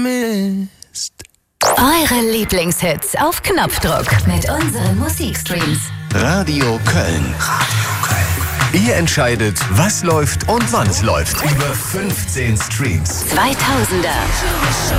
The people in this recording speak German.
Eure Lieblingshits auf Knopfdruck mit unseren Musikstreams. Radio Köln. Ihr entscheidet, was läuft und wann es läuft. Über 15 Streams. 2000er.